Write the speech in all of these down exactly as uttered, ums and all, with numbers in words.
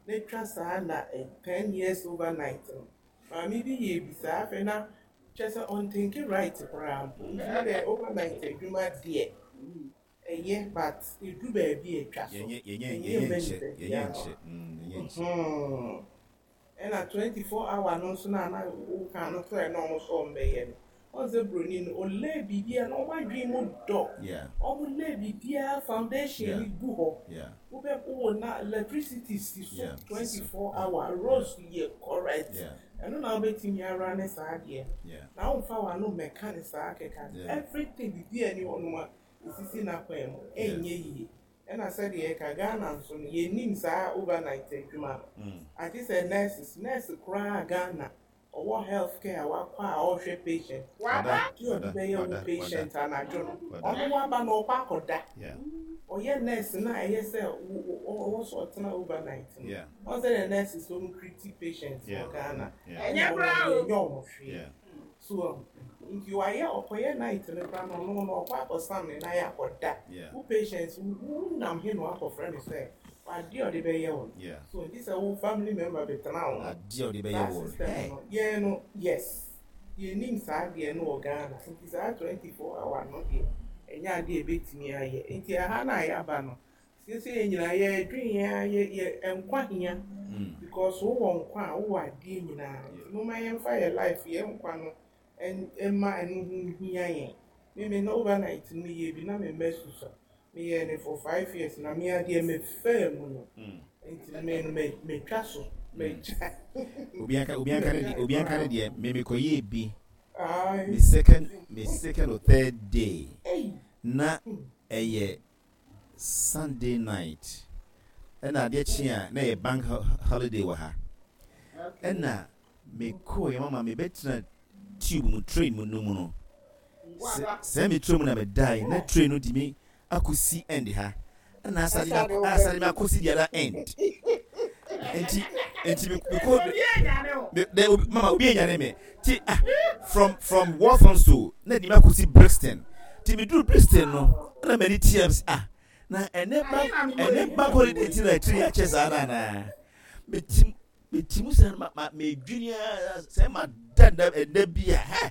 ne trasa na ten years overnight. Mami bi ye bisa afena chesa on thinking right program. Nde overnight adwuma de eye but edu ba bi etwa so. Yenye yenye yenye yenye yenye. And at twenty-four hour no so na na o kan no so e no mo so mbeye. On the bruni no le bibia no ma dream do. Yeah. O le bibia foundation ni gu ho. Yeah. We be o na electricity is so twenty-four hour roads ye correct. Yeah. And no betimi ara ne sa de. Yeah. Na o fa wa no mechanic sa akeka. Everything bibia ni ono ma isisi na kwa em enye yi. And I said, yeah, Ghana, so ye name sa overnight. I just said, nurses, nurses cry Ghana, or what healthcare, what power, or patient. Why you pay your patient and I don't know. Only one by no park or that. Yeah. Or yeah, nurse, and I yes, or what's overnight. Yeah. Was there a nurses who treat patients in Ghana? And yeah, so if you are here or for night in the ground or no or what or something, I have got that. Who patients who nam here no for friend is there. But dear the bay. Yeah. So this a whole family member but now. Dear the bay. Yeah, no, yes. You need Sadia no Ghana. Since it's twenty-four hour not here. And ya dear bit me here. Ain't ya Hana Yabano. Since you are here, dream here, and quite here. Because who won't quite who are dear now. No man fire life here, one. And Emma and here, maybe no overnight me, ye be not a mess. Me and for five years, and me idea me fair moon. And men make me castle, make Ubianca, Ubianca, Ubianca, dear, maybe coye be. Ah, Me second, me second or third day. Na a year Sunday night. And I did cheer, nay, a bank holiday with her. And now, me call your mamma, me better. Tube mu train mu no mu no se me train mu na me die na train no di me akusi end ha na asari na asari me akusi the other end enti enti me ko de mama obi enyane me ti ah from from Walthamstow to na di me akusi Brixton ti me do Brixton no na me ni T M C ah na ene ba ene ba ko de ti na three chess ana na me ti me ti mu se ma me junior se ma dada ede bia ha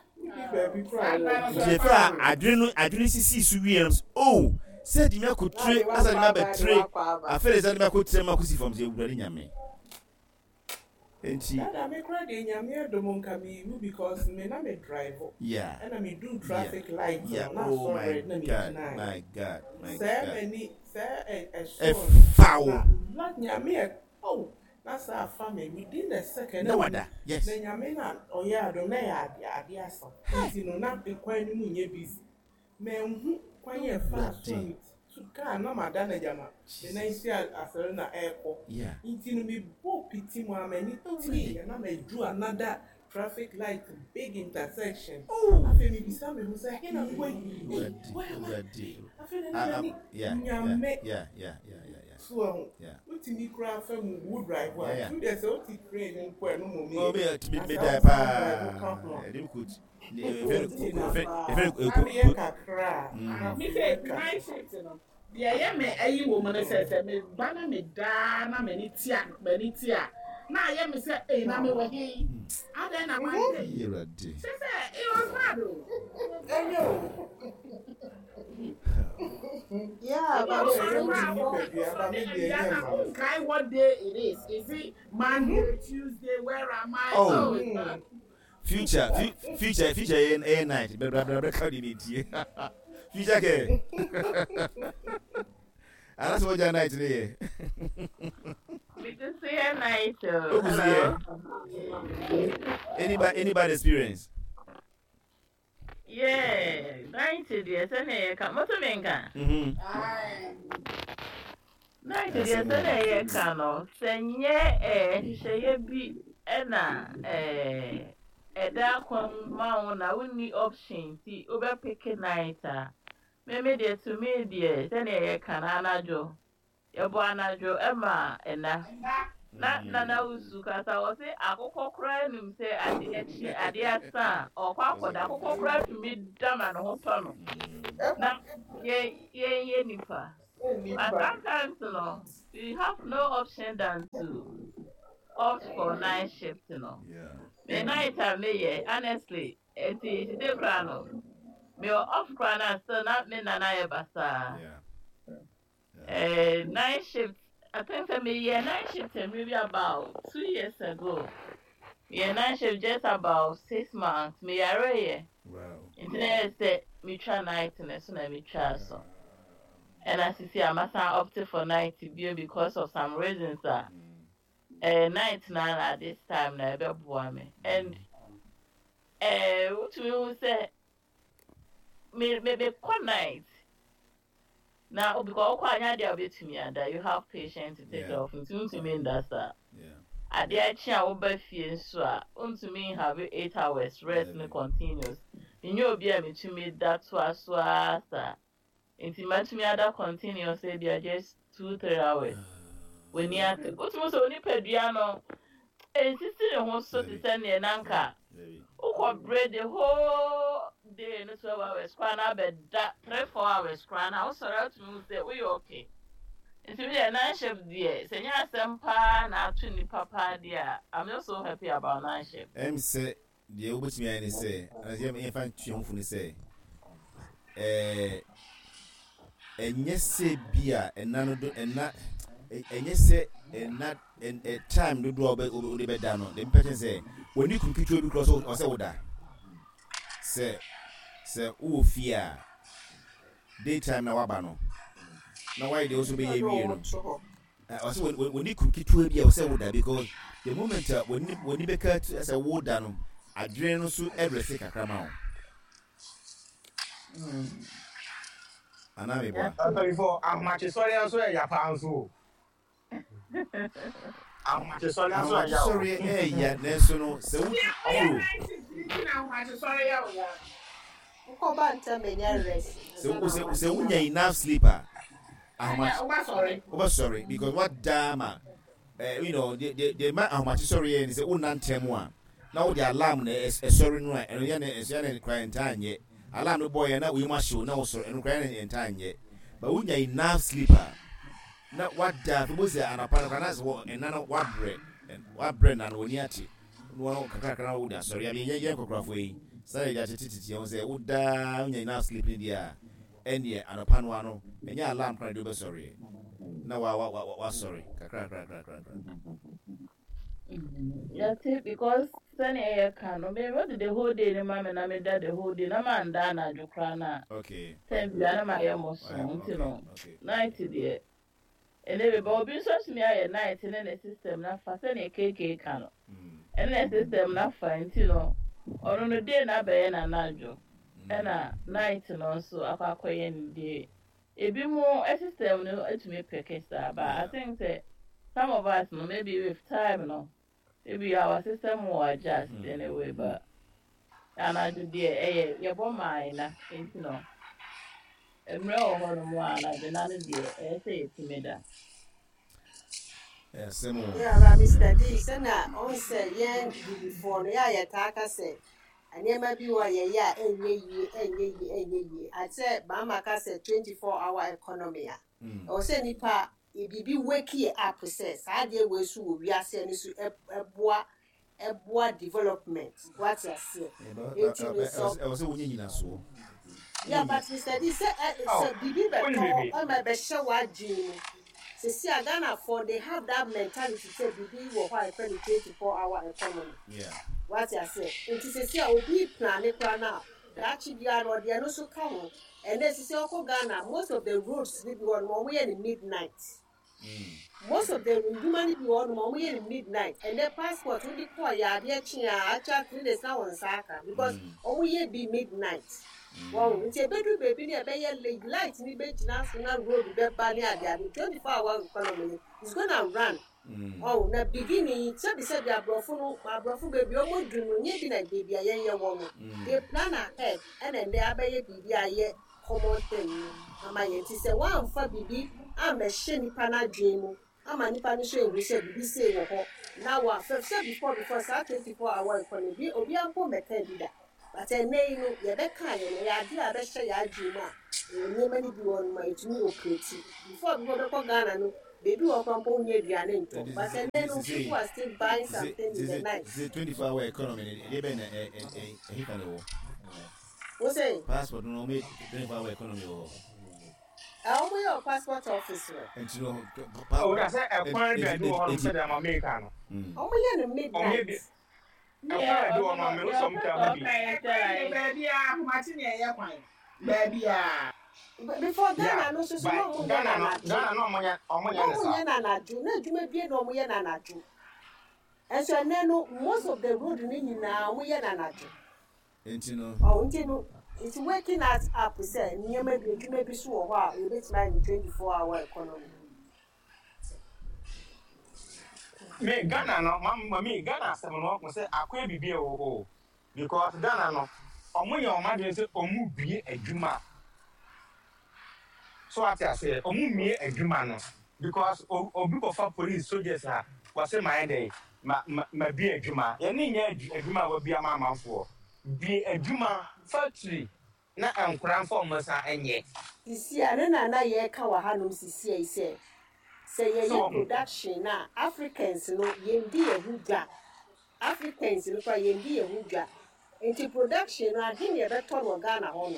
je fra adwenu adwenu sisi su wiams oh said me ko tre asa me be tre afere said me ko tre ma ko si from ze ewurade nyame enti dada me kra de nyame adomo nka me because me na me drive yeah and I me do traffic yeah. lights yeah. na Oh so my red na me god nine my god my say god many say a a so foul not nyame oh that's our family within the second no wonder yes na nyame na oya do na ya ade asa nti no na be kwan ni mu nye busy me hu kwan ye fast so so ka na madana jama the nice asere na airport yeah nti no me bo piti mu amani ti na me do another traffic light big intersection afi me bisa me hu say he na go yeah yeah yeah yeah yeah so what me cry from wood drive wa you dey say what train in kwa no mo me oh me to me die pa dem could very very good kakra me say my shit no dia ye me ayi wo mo say say me bana me da na me ni tia me ni tia na ye me say eh na me we he ada na ma dey ready say say it was bad o enyo yeah but okay what day it is is it Monday Tuesday where am I oh mm. future f- future future in a night blah blah blah coordinate future ke and that's what your night today we just say a night oh anybody anybody experience yeah night today say ka moto menka mhm night today say ka no senye eh hye bi na eh eda kwam ma na woni option ti obe pick night a me me dey to me dey say na ka na anajo ye bo anajo e ma ena na na na usu kasa o say akoko kra nim say ade echi ade asa o kwa koda akoko kra mi dama no ho to no na ye ye ye nifa But sometimes, you know, you have no option than to opt for night shift, you know. Yeah. The night time, me, honestly, it is the grano. Me off grana, so not me na na basa. Yeah. Uh, night shift. I think for me, yeah, night shift maybe about two years ago. Yeah, night shift just about six months. Me are Wow. Internet said me try night and as soon as me try so. And as you see, I must have opted for night to be because of some reasons that uh, night now at this time na be boa me. And uh, what we will say, me me me quite night. Now because kwanya dey be to me and you have patience to take Yeah. off. Into to me that's that. Yeah. Ade achi a wo ba fie nso a untumi have eight hours rest no continuous. Inyo obi a metumi that to aso asa. Inti matumi ada continuous say they just two three hours. When you at utumo so ni pedua no insist ne ho so to send ne nanka. Ukọ bread the whole day no twelve hours kwa na be that three four hours kwa na wo sorry to me say we okay. Nti we dey night shift there. Senya asempa na atu ni papa there. I'm just so happy about night shift. Em say the obetimi ani say as you me fan twonfu ni say eh enye se bia enano do enna enye se enna en time do do obe be da no the person say when you cook kitwe because o say woda say say o fear daytime na waba no na why they also be here no also when when you cook kitwe bia o say woda because the moment uh, when you when you be cut as a woda no adwene no so everything kakra ma ho mm ana me ba before I'm much sorry also ya panso I'm much sorry also ya sorry eh ya neso no se wo oh sorry ya ko ba nta menya rest se wo se se wo nya enough sleeper how much oh sorry oh sorry because what dama eh you know the the the man how much sorry and say wo nantem a na wo the alarm na e sorry no e ya na e ya na quarantine alarm no boy na we must show na wo sorry no quarantine but wo nya enough sleeper na what da for both an apart na so and na what bread and what bread na no ni ati no kakra kakra wo da sorry abi ye kokrafo yi say ja tititi on say wo da nya enough sleep ni dia and ye an apart no no enya alarm cry do be sorry na wa wa wa sorry kakra kakra kakra Yeah, because Sunny air can no me what the whole day the mama na me da the whole day na man da na jukra na okay ten bi na ma ye mo so you know ninety there and then but obi so me aye night in the system na fa Sunny keke can no and the system na fa you know ono no day na be na najo and na night no so akwa akoye ndi ebi mo system no etumi peke sa but I think that some of us no maybe with time no maybe our system will adjust mm. anyway, but and I do the eh your bomb mine, you know. And real one one, I did not do it. Say it to me that. Yes, same. Yeah, Mister D, sana on say yen before the ya taka say. And ye may be why ya enye ye enye ye enye ye. I said Mama ka say twenty-four hour economy. Or say nipa if be wake up process how dey we so we are saying so eboa eboa development what you say I was say nyina so yeah but Mister D say say bibi be o ma be hye wa gin say see Ghana for they have that mentality say bibi wo why twenty-four hour economy yeah what you say it is say obi plan e plan now that should be no dey no so come and then say oko Ghana most of the roads we be on we in midnight. Mm. Most of the human be on we in midnight and the passport we call ya be actually three days now on Saka because mm. we be midnight. Mm. Wow, it's a bedroom baby near bay light ni be national road be bani adia twenty-four hour economy is gonna run. Mm. Oh, na beginning so be said their brofo no my brofo baby omo dunu nye bi na baby aye ye wo mo. They plan ahead and then they abaye baby aye common thing. Mama ye ti say one for bibi am a she nipa na dwemu ama nipa no so ehwe say bibi say wo ho na wa first say before before say twenty-four hour economy bi obi ampo meka bi da but a name you bet kind of idea that say I do not. You many be on my two operating before we go to Ghana. They do a compound near Granito, but then people are still buying something in the night. It's a twenty-four hour economy, even a hiccup. What's it? Passport no make twenty-four hour economy. I'll be your passport officer. And you know, oh, that's a point that do on the American. Only in the midnight. Yeah, do on my sometimes. Baby, I'm watching your point. Baby, ah. Before that, I know so no Ghana no omonya omonya nsa. Na na do, na dwuma bie no omoye na na do. And so no most of the road ni nyina omoye na na do. Enti no. Oh, enti no. It's working as up say nyema bi dwuma bi so wo ho a e bet na twenty-four hour economy. Me Ghana no, mama me Ghana seven no ko say akwa bibie wo ho. Because Ghana no omoye omadwe say omu bie adwuma. So what I say, omu mie adwuma no because obi ko fa police soldiers ha was say my day ma ma bi adwuma ye ne nya adwuma wa bi ama amanfo bi adwuma factory na ankran for mo sa enye sisi ana na na ye ka wa hanom sisi ai say say ye production na Africans no ye ndi ye hudwa Africans no kwa ye ndi ye hudwa enti production no ade ne be to no Ghana ho no.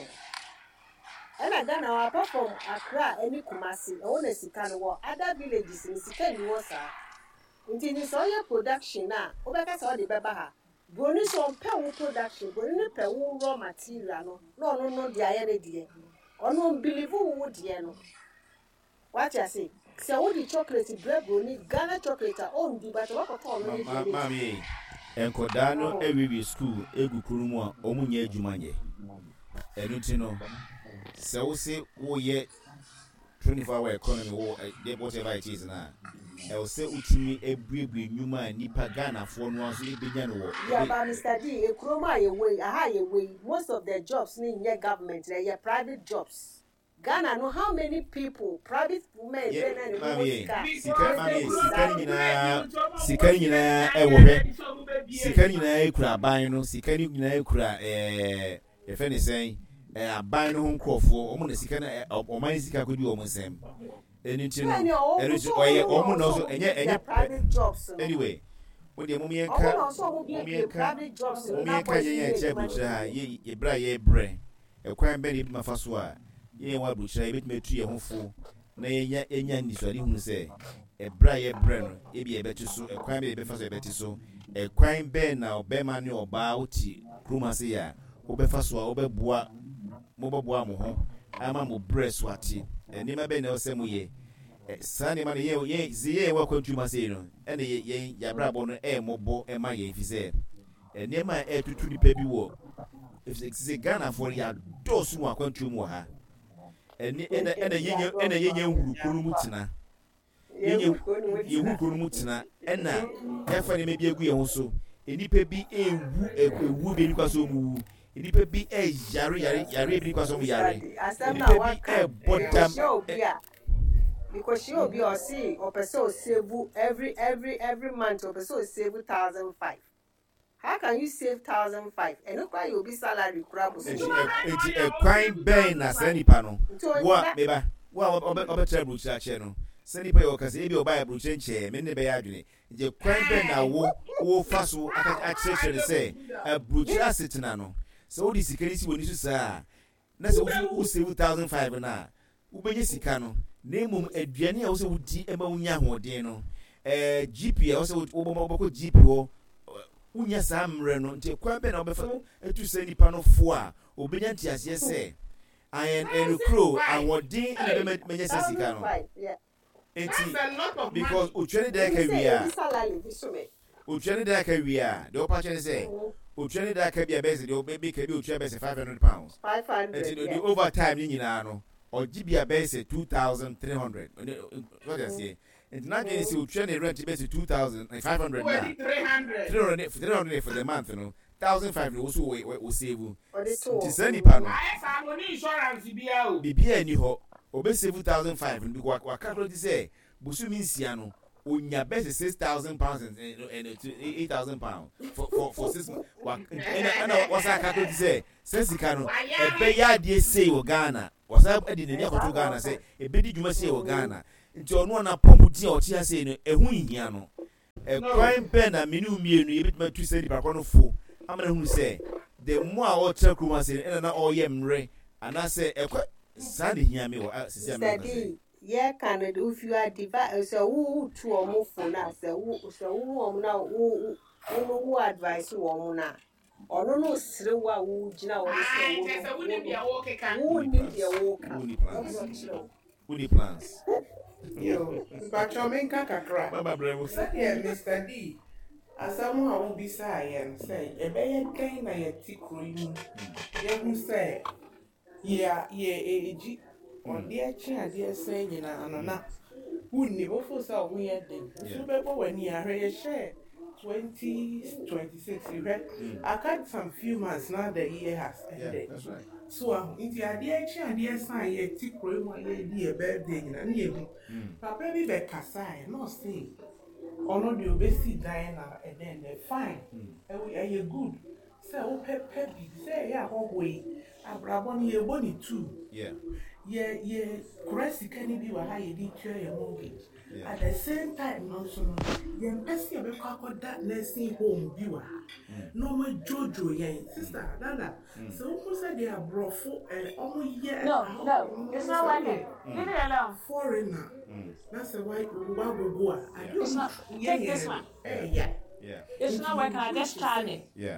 And I Ghana apart from Accra, any Kumasi, own a Sikano, other villages in Sikani was until you saw your production now, Obaka saw the Babaha. Bonus on Peru production, Bonus Peru raw material, no, no, no, the Ayana dear. Or no, believe who would yano. What I say? So, all the chocolate, bread, brownie, Ghana chocolate, own the but what of Mammy, and Cordano, every school, Egu Kurumwa, Omunye Jumanye. And you know. So we say oh yeah twenty-four hour economy or whatever it is now. I will say utimi every nyuma nipa Ghana for no so e begin work. Yeah, but Mister D, e kroma ye way, aha ye way. Most of the jobs in your government, they are private jobs. Ghana know how many people, private women, yeah, and mami, sika mami, sika nyina, sika nyina e wo hwe. Sika nyina e kura ban no, sika nyina e kura eh e fe ne sen eh aban no nkrofo omo na sika na oman sika kodi omo nsem eni nti no eni nti oye omo no so enye enye private jobs anyway we dey momi enka momi enka momi enka ye ye che buchira ha ye ye bra ye bre ekwan be ni mafa so a ye wa buchira ye betime tu ye hofo na ye nya enya ni so ali hunu se e bra ye bre no e bi e beti so ekwan be be fa so e beti so ekwan be na obema ni oba oti krumase ya obefa so a obeboa moboboa mo ho ama mo breast wati eni ma be na osemu ye sani ma ye ye ziye wa kwantuma sei no ene ye ya brabo no e mobo e ma ye fise eni ma e tutu ni pe bi wo if se Ghana for ya dosu wa kwantuma ha eni ene ene ye ene ye ye hurukuru mutina ye ye hurukuru mutina ena e fa ne me bi egu ye ho so eni pe bi ewu ewu be ni kwaso mu enipa bi e yare yare yare bi kwaso mu yare enipa bi e bodam because she will be or see or person save every every every month or person save one thousand five. How can you save one thousand five and look why you be salary crap so enti e kwan ben na sanipa no wo meba wo obe travel chache no sanipa yo kase ebi oba ebru chenche me ne be ya adwene je kwan ben na wo wo faso aka chenche say ebru chasetina no so odi sikari si woni so saa na se wo save one thousand five na wo benye sika no na emum aduane a wo se wodi ema wunya hoden no eh G P a wo se wo boboko G P ho unya saa mre no nti kwa be na obefa etu se nipa no fo a obenya nti ase se iron and crow and wodin na be menye sika no enti because utwene da ka wi a utwene da ka wi a de opa chene se utwene da ka bia be se de obebi ka bi utwene be se five hundred pounds five hundred enti the overtime ni nyina no ojibia be se two thousand three hundred what I say and now you see utwene rent be se two thousand five hundred na three hundred three hundred for the month no one thousand five hundred also we we save ti send pa no ai fa mo ni insurance bia o bibia ni ho obe save one thousand five hundred because wa calculate say busumi nsia no unya best six thousand pounds and and eight thousand pounds for for for six months. And and what's that got to say? Says he can a be ya dey say o Ghana. What's up e dey near to Ghana say e be di dwuma say o Ghana. Nti ono na pompu ti o ti ase no ehu hia no. E kwan pen na menu mienu e bitima tu say di papa no fo. Amana hu say the more o tra kuma say e na o ye mre ana say e kwa sa de hia me wo sisi am. Yeah, can it if you are divided? So, who to a move for now? So, so who now who who advise you on now? Or no, no, so what would you know? Who need your walk? Who need your walk? Who need plans? Yo, but your main kakra. Mama Bravo. Yeah, Mister D. As someone will be say and say, a bear kind of a tick room. You say, yeah, yeah, a on dear chair, dear saying, and Anna, who never for so weird thing. So, when you are a share twenty twenty-six, you read, I got some few months now the year has ended. That's right. So, if you are dear chair, dear sign, a tick room, one year birthday, and you, Papa, be back aside, no stay. Or not the obesity Diana, and then they're fine. And you good. So, peppy, say, yeah, way. Abrabon, ye bonny too. Yeah. Yeah, yeah, Cressy can be where I did your mortgage. At the same time, also, yeah, Bessie, I got that nursing home viewer. No more Jojo, yeah, sister, Dada. So, who said they are brought for and all year? No, no, it's not like it. Leave it alone. Foreigner. That's a white Wago. It's not. Take this one. Yeah. Yeah. It's not working. I just tried it. Yeah.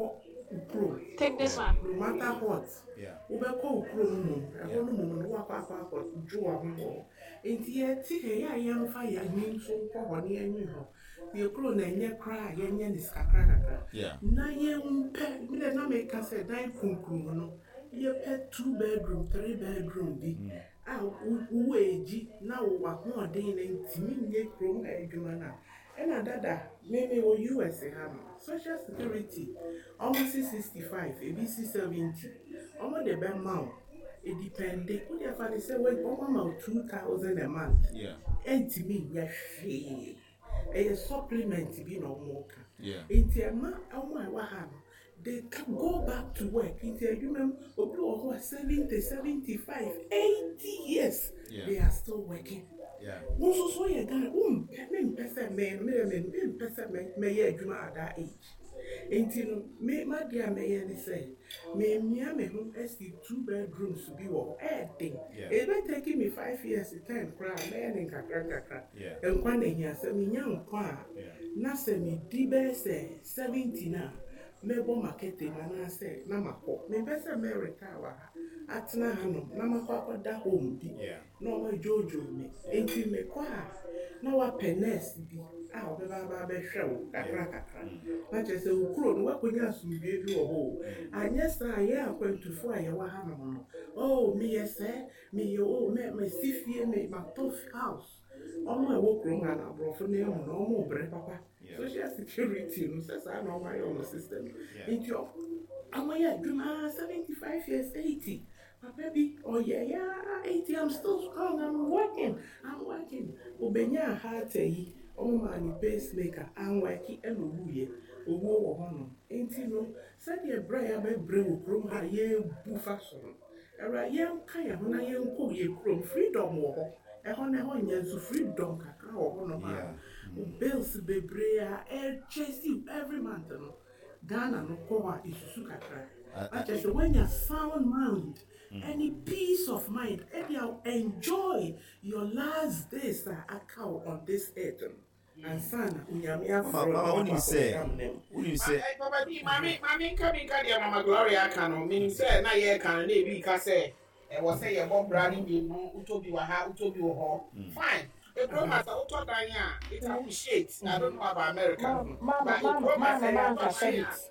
Take this one. No matter what. Yeah. We call Chrome. I don't know what Papa drew up more. In the air, I am fire, I mean, so for near you. The crone and your cry, and yen is cacra. Yeah. Nine pet, we don't make us a dime punkuno. Your pet two bedroom, three bedroom be. Out, who age now, what more day and Timmy Chrome and Jumana. And another, maybe or U S A hammer. Social Security, almost sixty-five, A B C seventy. Almost the best amount. It depends. They could have had say, well, almost two thousand a month. Yeah. And to me, yes, a supplement to be no more. Yeah. In the amount, oh my, what happened? They can go back to work. In the human, who are seventy, seventy-five, eighty years, yeah. They are still working. Yeah. Also, so you got um, men person men, men, men person men, may you do at that age. Until me, my dear, may I say, me, me, me, who has the two bedrooms to be all everything. It may take me five years to ten cry, man, and crack, yeah. And one day, yes, I mean, young qua, Nasa me, D say seventy now. Mebo marketing, and I say, Namako, me best America. Atna hano na makwa da home bi no ma jojo me enti me kwa na wa penes bi a obeba ba be hwewo kakra kakra na chese ukuro no wakonya asumdie bi wo ho anya sa ye akwantufu a ye wa hano no oh me yese me yo me me sifie me ma tough house omo e wo kuro na abrofo na emu no omo bre papa social security no say sa no ma yo no system enti o omo ya duma seventy-five years eighty. My baby, oh yeah, yeah, eighty, I'm still strong, I'm working, I'm working. Obenya hate oh man, pacemaker, I'm working, and Uye, Uwo Hono. Ain't you know, said your brain, my brain, from her year, Buffasson. A right young kaya, when I am cool, ye chrome freedom war. A honor on yes, freedom, cacao, or no, bills, bebrea, air chase you every month. Ghana no koa is Sukatra. I just when you're sound mind. Mm. Any peace of mind, and you enjoy your last days that account on this earth. And son, when you say, when you say, Mammy, Mammy, coming, Mama Gloria can mean, say, na ye can live because it was say a bomb branding be Utobi Waha, Utobi Waha. Fine. The promise of Utodania, it appreciates. I don't know about America. But the promise appreciates.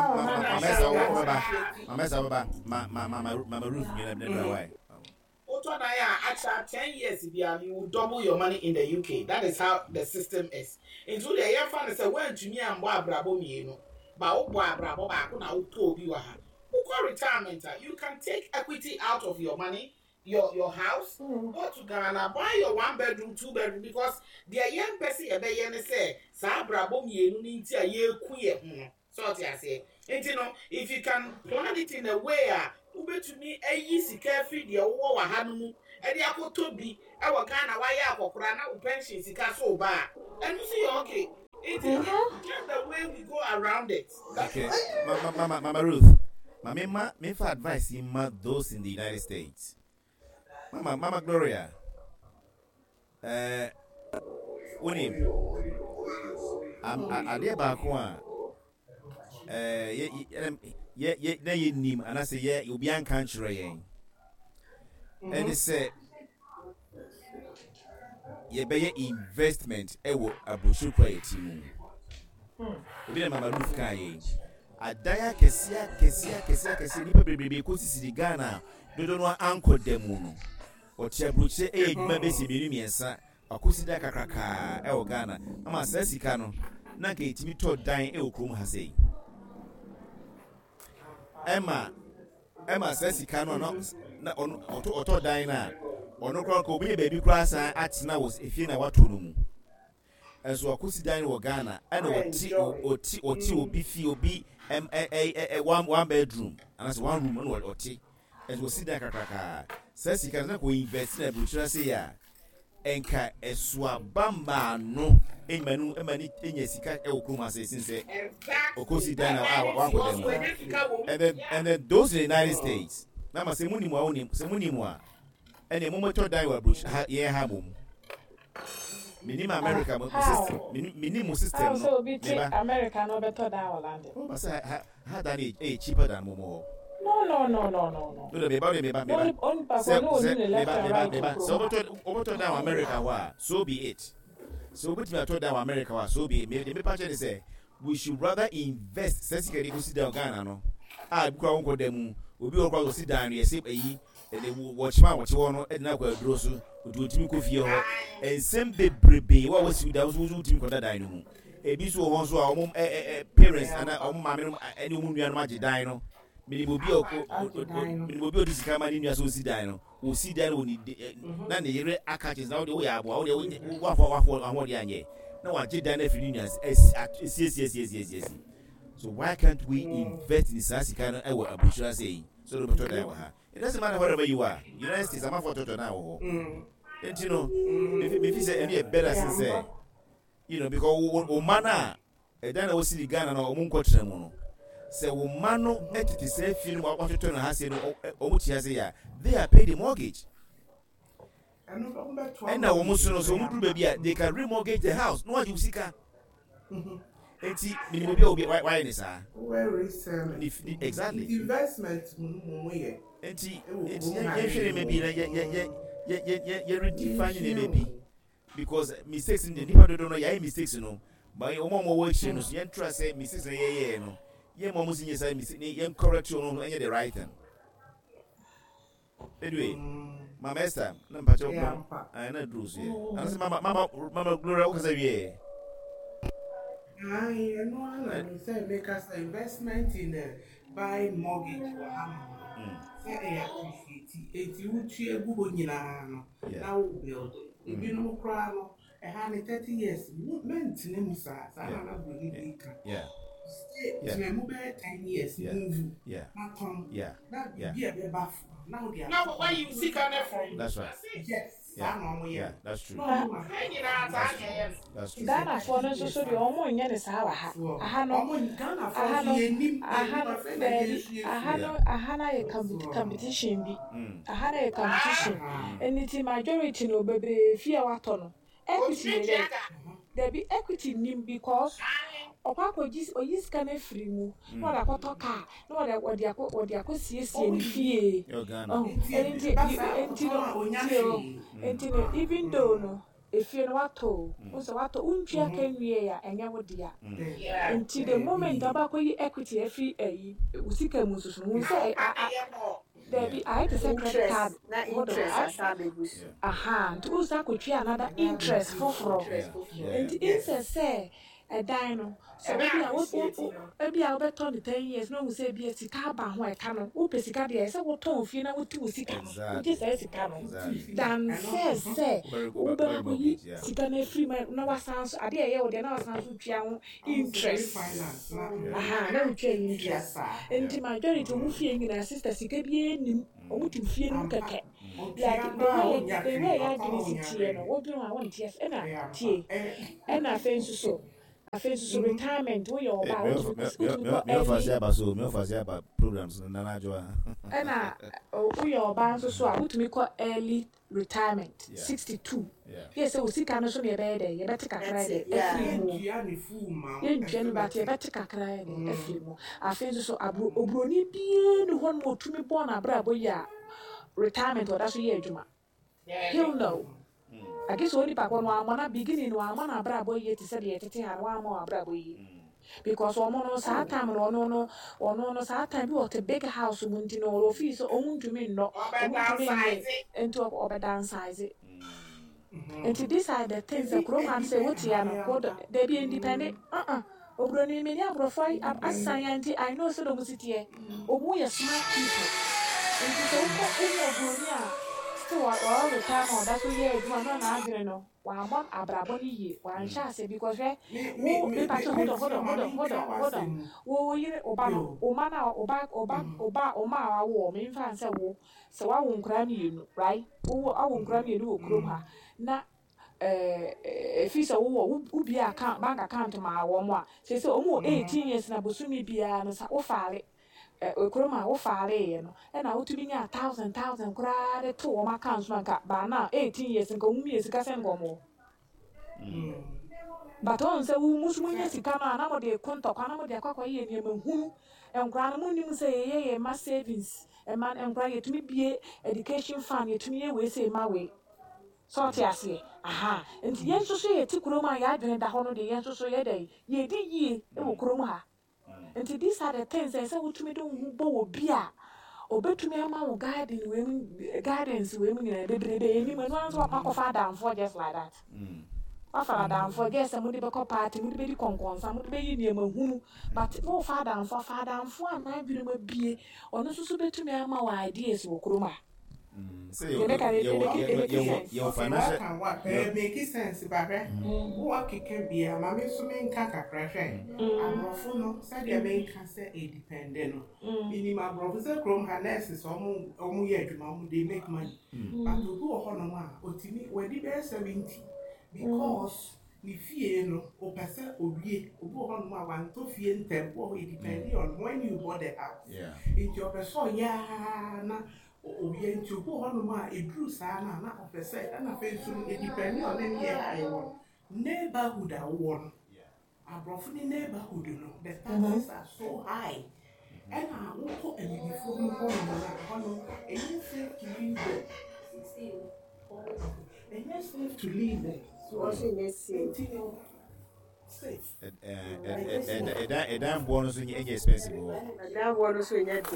Mama Ruth, you never way. Utodania, after ten years, you will double your money in the U K. That is how the system is. Into the young fan is a word to me and Brabo Mieno. But Brabo, I could now told you. Retirement, you can take equity out of your money. your your house, Mm. go to Ghana, buy your one bedroom, two bedroom, because the young person a be yen say, Sabra bom ye no need a year queer. So I say, and you know, if you can plan it in a way, ube to me a easy carefree the war hanumu, and the apple to be our Ghana wire for Krana pension sika so bad. And you see, okay, it's just the way we go around it. Okay, Mama, Mama, Mama Ruth, Mama, ma, me for advice in ma those in the United States. Mama, Mama Gloria, uh, unim, am, I, I, there back one. Uh, ye, ye, ye, ye, ye, nim, and I say, yeah, you'll be uncountry. And they say, ye be investment, ewo, a bushu quiet. Obi na Mama Ruth kai adaya kesia kesia kesia kesia ni bebrebe ko sisi Ghana dodo no anko demu no o tia bruche e edwuma be si menu miensa akosi da kakraka e o Ghana ama sa sika no na ka etimi to dan e okrom ha sei ema ema sa sika no no na oto oto dan na ono kro ko obi bebi kra san atena wo efie na wato no mu enso akosi dan wo Ghana ana oti oti oti obi fi obi em eh one one bedroom and as one room no oti enso si dan kakaka sa sika na ko invest na bruchra say ya enka esua bamba no emanu emani enya sika e okuma say since okosi dan na one ko dem and then and then those in the United States na ma se munimu a onim se munimu a ene mo moto dan wa bruch ye ha mum minimum America system minimum system so be America no better than Holland. Oh, say how that is cheaper than Momo. No no no no no no. No, me ba me ba me ba. Only person no need left and right. So what what down America wa so be it. So what me told down America wa so be it. Me me patch say we should rather invest sesika go sit down Ghana no. Ah because won ko dem obi o kwa go sit down ye say eyi and they watch man watch one e na kwa duro so odu otimi ko fie ho ensem bebrebe wa wasi da so otimi ko da dan no mu ebi so ho so a omum parents ana omum ma me no ani omum nua no ma je dan no minimo bi o minimo bi o disika ma ni nua so si dan no o si dan o ni na ne yere akaches na o de wo ya abo o de wo afọ afọ ahọ de anye na wa je dan na firi nua yes yes yes yes yes. So why can't we invest in sasika no e wo abushura say so do to dan wa ha. It doesn't matter wherever you are. United States, I'm a photo now. Mm. And you know, if if you say any better since say, you know, because Omana, a dana was in Ghana or Munkotramono. Say Omano, entity say film what to turn has said, Omutia, they are paid the mortgage. And now almost so baby, they can remortgage the house. No, you see, Eti minimum will be why why is ah? Where is um, exactly investment? Enti enti ye share maybe na ye ye ye ye ye ye redefine maybe because mistakes in the people don't know ye mistakes no but o mo mo work no so ye trust say mistakes ye ye no ye mo mo sin ye say mistake ye correct you no the right thing anyway mama Esther na mpacho I na drugs here and say mama mama mama Gloria o kasa wie I know I say make us investment in the buy mortgage for ham. Say I appreciate it. You uchi egu bo nyina no. Now build. If you no cry no, I had thirty years. Movement ne musa. Sa na go ni ka. Yeah. Yeah. Me move ten years move. Yeah. Na come. Yeah. That be be a baff. Now they are. Now why you see Ghana from? That's right. Yes. Yeah, yeah, that's true. That's true. Ghana for no so so the omo nya ne sa wa ha. Aha no. Ghana for yenim. Aha no. Aha no. Aha na ye competition bi. Aha na ye competition. Anything majority no bebre fear wato no. Equity there. There be equity nim because opa ko gis oyis ka na free mu no da kwato ka no da odi akọ odi akọ siesie ni fie oh enti enti no enti no even though no efie no wato o so wato untwa ka nwie ya enya wodia enti the moment abakọ yi equity afi ayi usika mu susu mu say there be I had to say credit card na interest asabegus aha to usa ko twa another interest for for enti interest say a dino. So maybe I was maybe I'll bet on the ten years. No, we say be a sicaba who I can. Who pesicadi, I said, what tone of you know what two sicano, which is a sicano. Dan says, say, Uber, we sicane free man, no sounds, I dare you, there now sounds to interest. Aha, no change interest. And the majority who fearing in our sister Sicabian, or to fear no cacat. Like the way the way I did it here, what do I want? Yes, and I tea, and I think so. I think so retirement. We are about me fazia baso, me fazia ba programs na na joa. And I we are about so I would make early retirement, sixty-two. Yes, so we see can also be bed, you better cry. Yeah, you fool, ma. You can but you better cry. I think so abu obroni bien one more to me born a brabo ya. Retirement or that's a year, Juma. He'll know. I guess only back when one beginning one man brabo yet is said yet and one more brabo. Because one more sad time or no no or no no sad time you a big house wouldn't know or fees own to me no into a downsize it. And to decide the things that grow and say what you they be independent. Uh uh. Obroni many abrofi as science I know so don't sit here. Oh, we are smart people. And so Obroni still all the time on that's what you do not arguing no. One one abraboni one chance because we we pass hold on hold on hold on hold on hold on. Wo yire Obama Oma na Oba Oba Oba Oma wo me fan say wo so wa won kra mi enu right wo a won kra mi enu wo krom ha na eh if you say wo ubi account bank account ma wo mo a say say o mo eighteen years na bosumi bia no sa wo faale eh okroma wo faale no e na wo tumi nya one thousand thousand kra de to wo account man ka ba na eighteen years nko mu years ka sen go mo mm but on say wo musumu nya sika no na mo de konto kwa na mo de akwa ye ne mahunu enkra no mu nim say ye ye ma savings e man enkra ye tumi bie education fund ye tumi ye we say ma we so ti ase aha enti yen so so ye ti kuroma ya adwene da ho no de yen so so ye dai ye di yie e wo kuroma ha enti these are the things say wo tumi do hu bo wo bia obetumi ama wo garden we gardens we mu nyina bebrebe eni mo no anso akwa down for just like that mm afa down for guess am de be ko party mu de be di konkonsa mu de be yi ne mahunu but no fa down for fa down for na bi no bie ono so so betumi ama wo ideas wo kuroma. Mm. So you your financial what make sense babe wo akeke bia ma me so me nka kakra hwe amrofo no said e be nka say e dependent no minimum amrofo say chrome harnesses omo omo ye adwuma omo dey make money but obi wo ho no ma otimi wedi be seventy because ni fie no o pese owie obi wo ho no ma wan to fie ntem wo e depend on when you bought the house yeah it your person ya na obi enti go hono ma edru saa na na ofese na face e depend on any year I want neighborhood I want abrofo ni neighborhood no the taxes are so high and I won't any before no hono and you safe to live there and you safe to live there so also let's see safe and and and that bonus when you expensive that bonus when you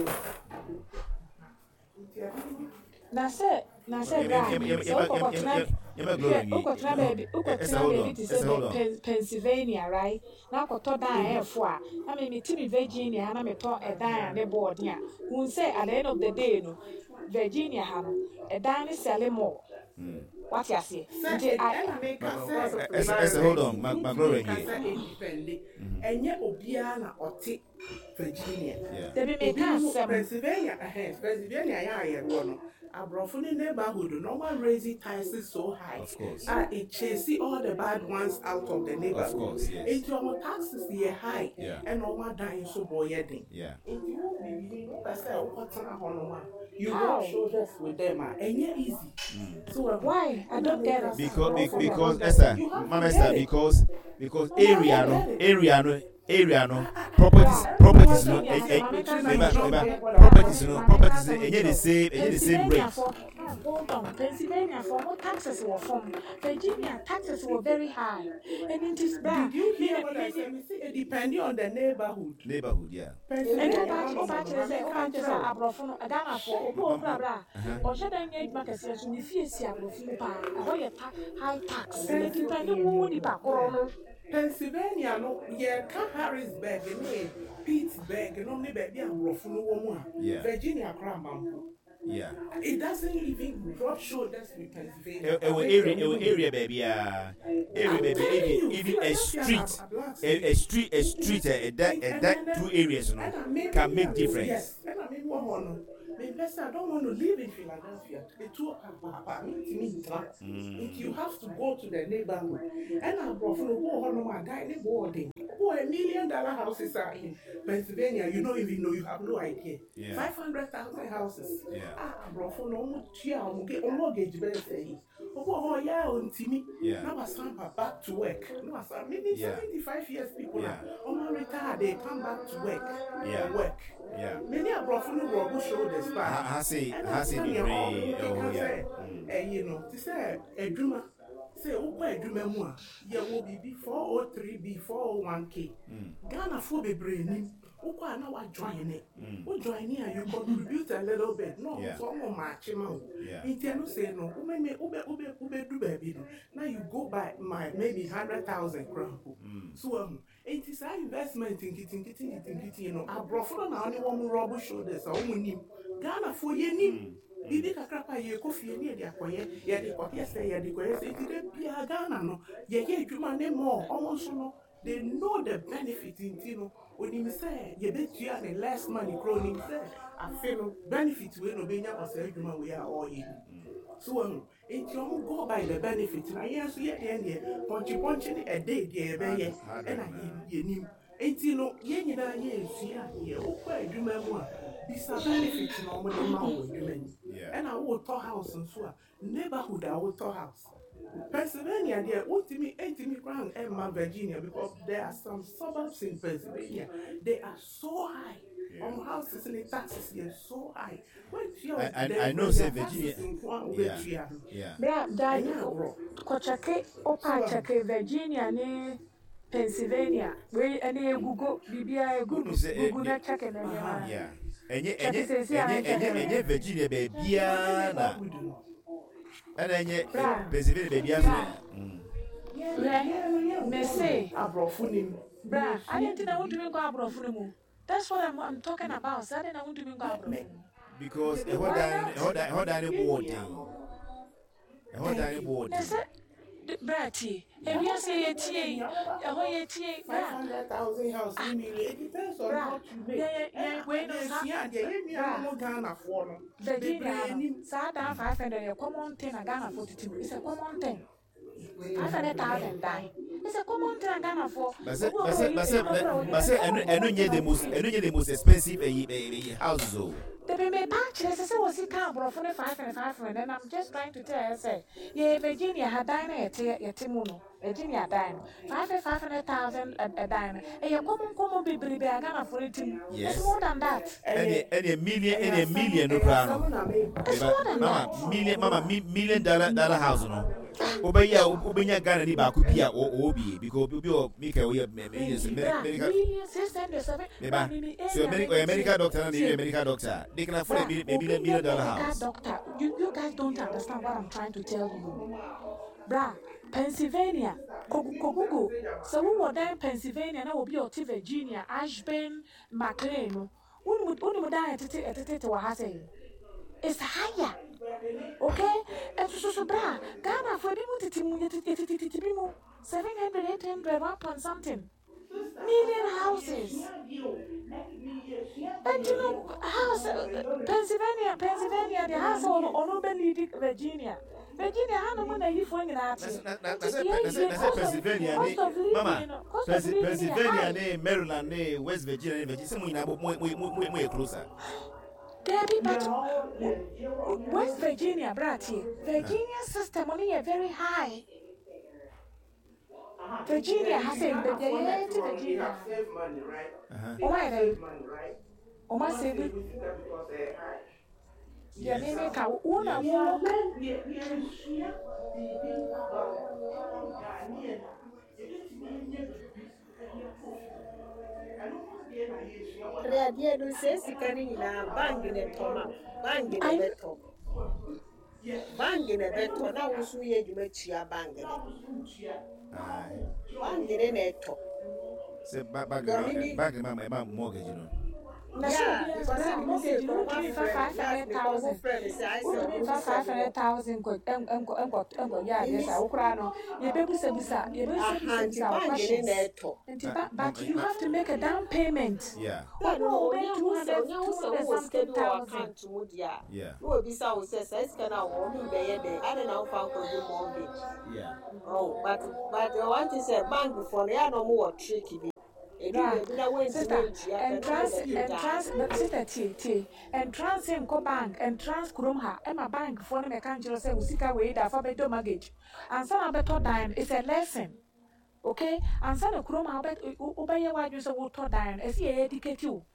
na say na say Pennsylvania right na koto dan efo a na me meet Virginia na me to e dan ne board ya won say at the end of the day no Virginia ha no e dan ne sell more what you say I make us hold on my glory independent enye obia na ote Virginia they be make us Pennsylvania ahead Pennsylvania ya ya no abrofo ni neighborhood no one raising taxes so high of course ah it chase all the bad ones out of the neighborhood of course yes it your taxes they high yeah. and all my dying so boy yeding yeah if you be that's what hono you go shoulders with them and yeah easy mm. so why I don't get it because because Esther mama Esther because because area no area no area no properties properties no properties no properties enye the same enye the same rate hold on Pennsylvania for what taxes were from Virginia taxes were very high and it is bad. Did you hear what I said? It depending on the neighborhood neighborhood yeah and about about say about say abrofo no Ghana for obo bra bra o she dan nye adwuma kase so ni fie si abrofo pa ho ye high tax and it depend who ni ba koro no Pennsylvania no yeah ka Harrisburg ne Pittsburgh no ne baby abrofo no wo mu a Virginia Cramampo. Yeah. It doesn't even drop shoulders with Pennsylvania. It will area, it will area, baby. Uh, area, baby. Even, even a street, a, a street, a street, a, that, a, that two areas, you know, can make difference. Yes, and I mean one. I don't want to live in Philadelphia. The two mm. You have to go to the neighborhood. And I brought from the war on my dining boarding. Oh, a million dollar houses are in Pennsylvania. You don't even know, you have no idea. Yeah. Five hundred thousand houses. Yeah. I brought from no mortgage birthday. Oh, yeah, on Timmy. Now I stand back to work. No, I said, maybe yeah. seventy-five years people yeah. are on retired, they come back to work. Yeah. Work. Yeah. Many are brought from the rubber shoulders. I see, I see the brain. Oh, yeah. And you know, to say a dreamer, say, oh, where dreamer more, yeah, will be four oh three B, four oh one K. Ghana for the brain. Oh, I know what join it. Oh, join here, you contribute a little bit. No, for more match, you know. Intendo say no, ube, ube, ube, ube, do baby. Now you go by my maybe hundred thousand crown. So, um, it is an investment in getting, getting, getting, getting, you know. I brought for now only one rubber shoulders, or only Ghana for ye name. Bibi kakrapa ye kofi ni de akoye ye de koye say ye de koye say ti de bia Ghana no ye ye adwuma ne more almost no they know the benefit in you know when him say ye betua the less money crowing say afi no benefit we no benya o say adwuma we are all ye so um it you go by the benefit na ye so ye de ne ponchi ponchi ni a day de be ye e na ye nim enti no ye nyina ye esua ye o kwa adwuma mu a this a benefit no mo dey ma wo adwuma ni and I will talk house and so neighborhood I will talk house Pennsylvania there ultimate eighty grand and Virginia because there are some suburbs in Pennsylvania they are so high yeah. On houses and the taxes they're so high I, I, I know say Virginia yeah yeah yeah daddy kochake opa chake Virginia ne Pennsylvania we any Google bibia Google na chake na yeah enye enye enye enye Virginia baby na ana enye Pennsylvania baby na me say abrofunim bra I didn't know to go abrofunim that's what I'm I'm talking about so I didn't want to go abrofunim because e hold down hold down hold down board e hold down board Bratty, if you say it, a way five hundred thousand house, it depends on what you make. Yeah, wait, no, Ghana for Virginia, Sada five hundred, a common thing, a Ghana for two. It's a common thing. Five hundred thousand die. It's a common thing, a Ghana for. But say, but say, but say, but say, I don't need the most, I don't need the most expensive houses. The baby patch, I said, was it can't for five and five, and I'm just trying to tell her, say, yeah, Virginia had dined at Timuno, Virginia dined five and five hundred thousand a dime. And your common common baby, I got for it. Yes, more than that. Any any million, any million, no problem. Mama, million, mama, million dollar dollar house, no. Obey ya, obey ya, Ghana, ni baku pia or obi because we will make a way of millions. America, so American doctor and the American doctor. They can afford a million million dollar house. Doctor, you, you guys don't understand what I'm trying to tell you. Bra, Pennsylvania, Kogugo. So we were there in Pennsylvania, now will be to Virginia, Ashburn, McLean. When would only die at it was saying it's higher. Okay? And so, so, bra, Ghana for the seven hundred, eight hundred, one point something. Million houses. And you know, house, Pennsylvania, Pennsylvania, the house on Onoben, Virginia. Virginia, how no money you for that? Pennsylvania, Mama, Pennsylvania, Maryland, West Virginia, Virginia, some way closer. Debbie, but West Virginia, Bratty, Virginia system money is very high. Virginia has a Virginia. Oh, my, oh, my, say, yeah, they make a una walk. They are no sense, carrying a bang in a top, bang in a top. Bang in a better now was we had you met your bang. Aye. Bang in a top. Say back back back my my mortgage, you know. Yeah, because I'm not saying for one five hundred thousand. five hundred thousand. Got um um got um got um got yeah. Yes, I will cry no. You better say bisa. You better say bisa. Questions. But you have to make a down payment. Yeah. No, no, no, two hundred, two hundred something thousand. Yeah. No, bisa will say says can I want to be there. I don't know how to do mortgage. Yeah. Oh, but but I want to say bank before they are no more tricky. Sister, entrance, entrance, but sister, T, T, entrance in co bank, entrance Kurumha, and my bank for the mechanical say, Usika way that for better mortgage. And some better dime is a lesson. Okay? And some of Kuruma, bet obey what you say, water dime, as he educate you.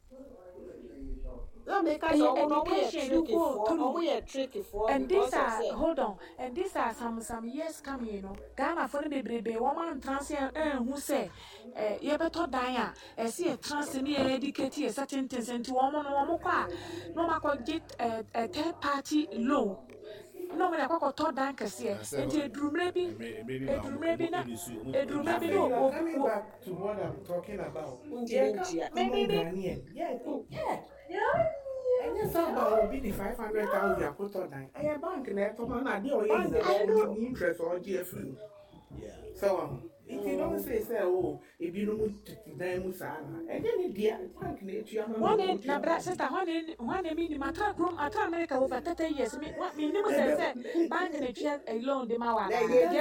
And these are, hold on, and these are some some years coming, you know. Ghana for the baby, woman transient, who say, you better die, as see a transient educated a certain things into woman or more. No matter get a third party loan. No, when I got third bankers here, and a drew maybe, a drew maybe not, a drew maybe no. Coming back to what I'm talking about. Maybe, yeah, yeah. Yeah. And yes, about will be the five hundred thousand I put on that. I have bank and I told my idea or interest or G F U. Yeah. So, um, if you don't say, say, oh, if you don't move to them, and then it dear, bank nature. One in Nabra sister, one in one in me, my car room, I can't make over thirty years. What me never said, bank and a chair alone, the Mawa. There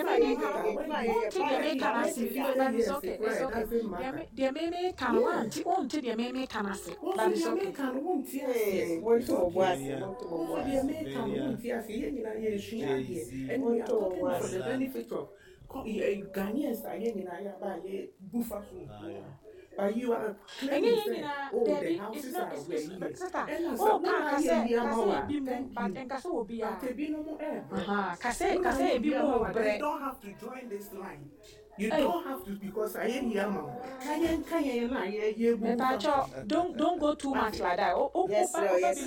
may be can want to own to the may can say, but it's okay. Can want yes, one to a was, one to a American, yes, and we are talking for the benefit of. Ghanaians are young and I buy a buffer. But you are claiming all the houses are where you are. And so, I say, but then Casso will be a Tebino air. Casse, Casse, you don't have to join this line. You don't have to because I am Yama. Kayan, Kayan, I don't don't go too much like that. Oh, yes, yes,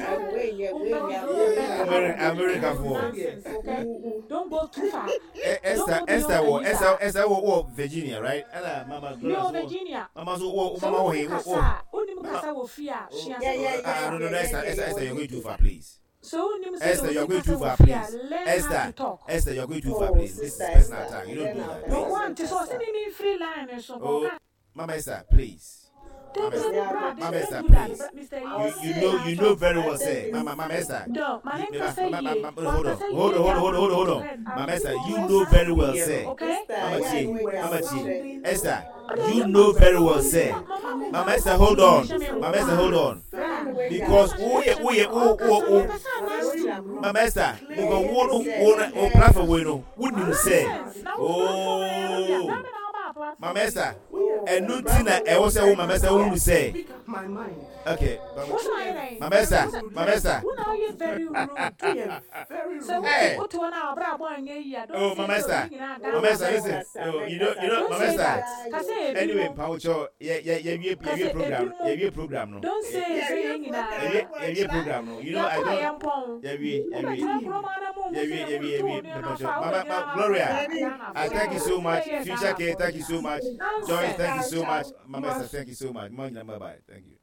America for. Don't go too far. Esther, Esther, Esther, Esther, Virginia, right? Mama, no, Virginia. Mama, Mama, Mama, will fear. Yeah, yeah, yeah. No, no, Esther, Esther, you're going too far, please. So, Esther, you're going too far, please. Esther, Esther, you're going too far, please. This is personal time. You don't do that. No one to so send me free line. Oh, Mama Esther, please. Mama Esther, please. You, you know, you know very well, say, Mama, Mama Esther. No, my name is Hold on, hold on, hold on, hold on, hold on, hold on. Mama Esther, you know very well, say. Mama Chi, Mama Chi, Esther, you know very well, say. Mama Esther, hold on. Mama Esther, hold on. Because who ye who ye who who who Mama Esther, we go who who who platform we know. Wouldn't you say? Oh, Mama Esther, and no tina. I was saying, Mama Esther, who say? Okay, Mama Esther, Mama Esther. Very rude. So, what to an hour, oh, Mama Esther, Mama Esther, listen. Oh, you know, you know, Mama Esther. Anyway, Paucho, yeah, yeah, yeah, yeah, yeah, program, yeah, yeah, program, no. Don't say saying that. Yeah, yeah, program, no. You know, I don't. Yeah, we, yeah, we, yeah, we, yeah, we, yeah, we. Mama, Gloria, I thank you so much. Future K, thank you so much. Joyce, thank you so much. Mama Esther, thank you so much. Bye bye. Thank you.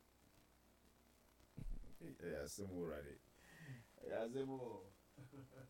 Yeah, some more, right? Yeah, some more.